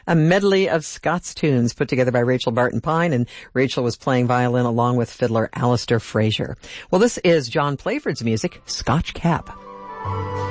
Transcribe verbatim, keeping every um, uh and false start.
a medley of Scots tunes put together by Rachel Barton Pine, and Rachel was playing violin along with fiddler Alistair Fraser. Well, this is John Playford's music, Scotch Cap.